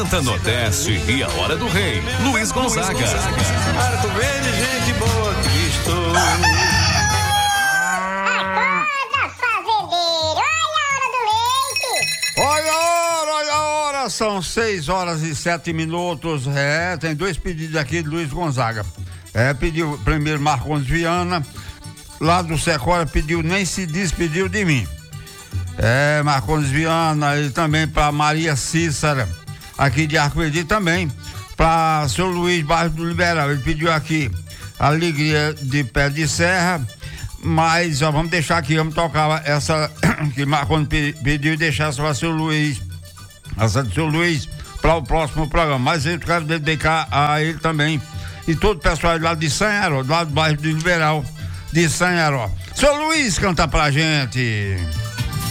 Santa Nordeste e a Hora do Rei, Luiz Gonzaga. Arco Verde, gente boa, Cristo. Acorda, fazendeiro, olha Olha a hora, são 6h07. Tem dois pedidos aqui de Luiz Gonzaga. Pediu primeiro Marcondes Viana, lá do Secora, pediu, nem se despediu de mim. Marcondes Viana, e também para Maria Cícera, aqui de Arco Verde, também para seu Luiz, bairro do Liberal. Ele pediu aqui Alegria de Pé de Serra, mas vamos deixar aqui, vamos tocar essa que Marcondes pediu e deixar essa para seu Luiz, essa do seu Luiz, para o próximo programa. Mas eu quero dedicar a ele também e todo o pessoal lá de Sanharó, lá do bairro do Liberal de Sanharó. Seu Luiz, canta pra gente.